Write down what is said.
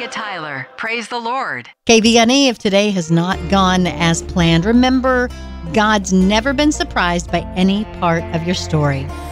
Tyler. Praise the Lord. KBNE, if today has not gone as planned, remember, God's never been surprised by any part of your story.